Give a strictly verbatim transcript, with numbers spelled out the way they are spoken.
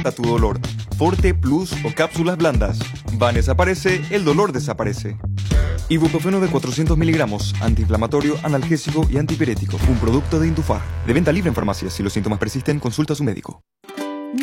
mata tu dolor. Forte, Plus o cápsulas blandas. Van desaparece, el dolor desaparece. Ibuprofeno de cuatrocientos miligramos, antiinflamatorio, analgésico y antipirético. Un producto de Indufar. De venta libre en farmacias. Si los síntomas persisten, consulta a su médico.